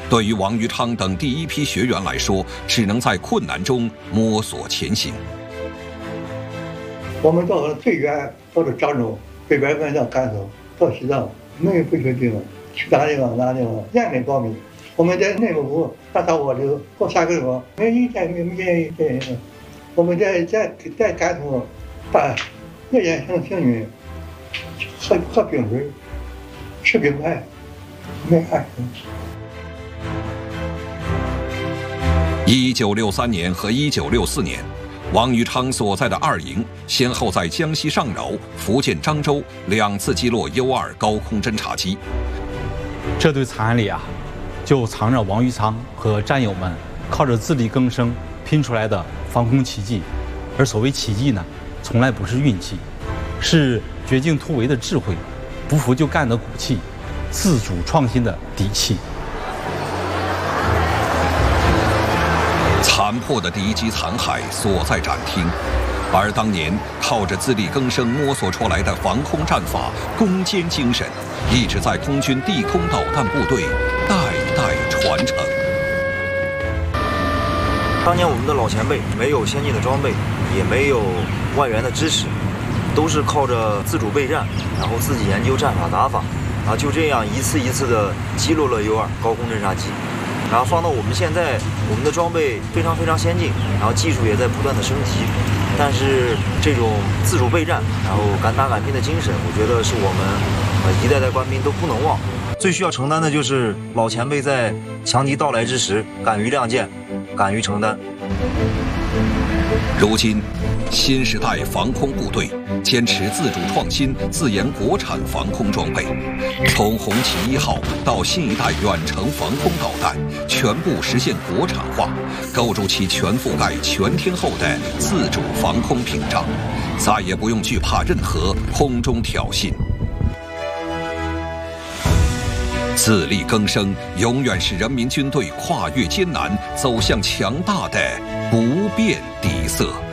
对于王于昌等第一批学员来说，只能在困难中摸索前行。 我们到了最远，到了漳州，北边问到甘肃，到西藏，没有不去的地方，去哪地方哪地方，严格保密。我们在内蒙古大沙漠里头过下个月，没人见人。我们在甘肃把夜间行军，喝冰水，吃冰块，没爱情。1963年和1964年，王于昌所在的2营先后在江西上饶、福建漳州2次击落 U-2高空侦察机。 这堆惨案里啊，就藏着王于昌和战友们靠着自力更生拼出来的防空奇迹。而所谓奇迹呢，从来不是运气，是绝境突围的智慧，不服就干的骨气，自主创新的底气。 残破的敌机残骸所在展厅，而当年靠着自力更生摸索出来的防空战法、攻坚精神，一直在空军地空导弹部队代代传承。 当年我们的老前辈没有先进的装备，也没有外援的支持，都是靠着自主备战，然后自己研究战法打法，就这样一次一次的击落了 U-2高空侦察机。然后放到我们现在，我们的装备非常先进，然后技术也在不断的升级，但是这种自主备战，然后敢打敢拼的精神，我觉得是我们一代代官兵都不能忘。最需要承担的就是老前辈在强敌到来之时，敢于亮剑，敢于承担。 如今，新时代防空部队坚持自主创新、自研国产防空装备，从红旗1号到新一代远程防空导弹，全部实现国产化，构筑起全覆盖全天候的自主防空屏障，再也不用惧怕任何空中挑衅。自力更生永远是人民军队跨越艰难走向强大的不变底色。